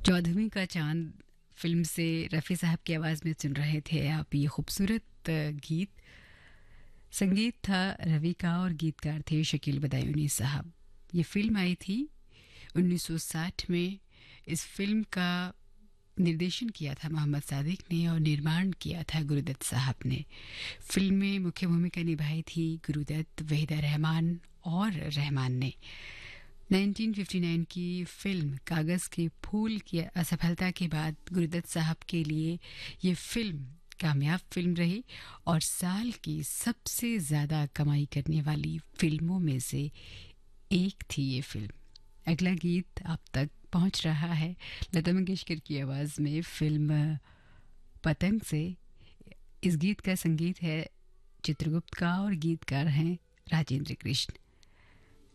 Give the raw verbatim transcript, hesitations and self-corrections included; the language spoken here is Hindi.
चौदहवीं का चांद फिल्म से रफ़ी साहब की आवाज़ में सुन रहे थे आप ये खूबसूरत गीत। संगीत था रवि का और गीतकार थे शकील बदायूनी साहब। ये फिल्म आई थी उन्नीस सौ साठ में। इस फिल्म का निर्देशन किया था मोहम्मद सादिक ने और निर्माण किया था गुरुदत्त साहब ने। फिल्म में मुख्य भूमिका निभाई थी गुरुदत्त, वहीदा रहमान और रहमान ने। उन्नीस सौ उनसठ की फिल्म कागज़ के फूल की असफलता के बाद गुरुदत्त साहब के लिए ये फिल्म कामयाब फिल्म रही और साल की सबसे ज़्यादा कमाई करने वाली फिल्मों में से एक थी ये फिल्म। अगला गीत आप तक पहुंच रहा है लता मंगेशकर की आवाज़ में फिल्म पतंग से। इस गीत का संगीत है चित्रगुप्त का और गीतकार हैं राजेंद्र कृष्ण।